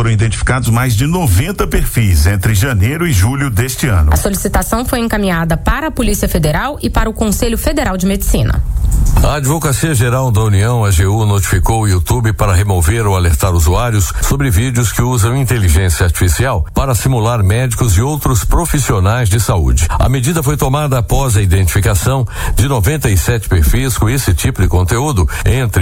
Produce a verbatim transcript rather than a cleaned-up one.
foram identificados mais de noventa perfis entre janeiro e julho deste ano. A solicitação foi encaminhada para a Polícia Federal e para o Conselho Federal de Medicina. A Advocacia Geral da União, A G U, notificou o YouTube para remover ou alertar usuários sobre vídeos que usam inteligência artificial para simular médicos e outros profissionais de saúde. A medida foi tomada após a identificação de noventa e sete perfis com esse tipo de conteúdo entre